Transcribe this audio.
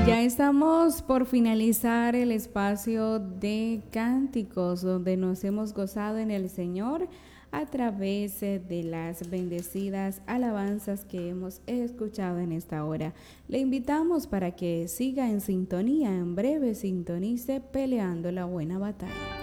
Ya estamos por finalizar el espacio de cánticos donde nos hemos gozado en el Señor a través de las bendecidas alabanzas que hemos escuchado en esta hora. Le invitamos para que siga en sintonía, en breve sintonice Peleando la Buena Batalla.